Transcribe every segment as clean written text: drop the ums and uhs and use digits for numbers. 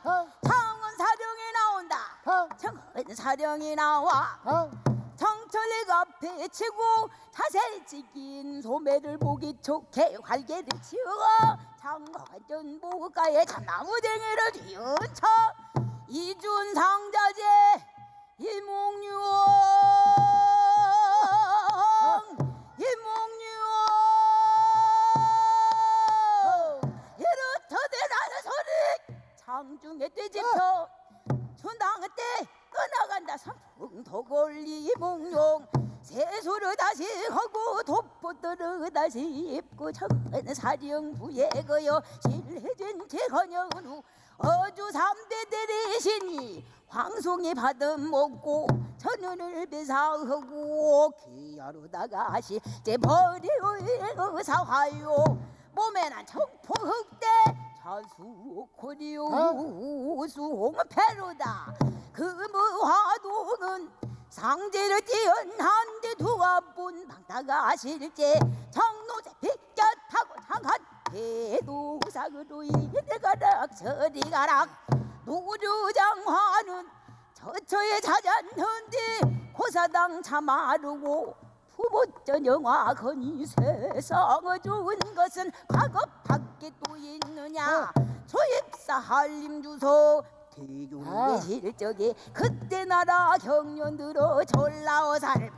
창원 사령이 나온다. 창원 사령이 나와 정철리 앞에 치고 자세 찍힌 소매를 보기 좋게 활개를 치워 장관전 무가에 참나무쟁이를 뒤은쳐 이준 상자재 이몽룡 이렇더대 나는 소리 장중에 떼집혀 순당 때 떠나간다. 선풍도골리 이몽룡 세수를 다시 하고 돋보들을 다시 입고 청은 사령부에 거여 실해진 제헌영은 후 어주 3대 대리신이 황송이 받은 먹고 천연을 배사하고 기하루다가 시제 버리고 사화요 몸에 난 청포흑대 자수코리오 수홍패로다. 금화도는 상제를 띄운 한데 두아분 방다가 실제 청노제 빗곁하고 장한 대도상으로 이래가락 저리가락 노류장화는 저처에 찾았는데 고사당 참아르고 후보전 영화 거니 세상을 좋은 것은 과거 밖에 또 있느냐. 소입사 한림주소 대교의 실적에 그때 나라 경련 들어 전라어사를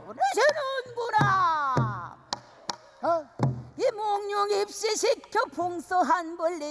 부르시는구나. 이몽룡 입시시켜 봉서 한 벌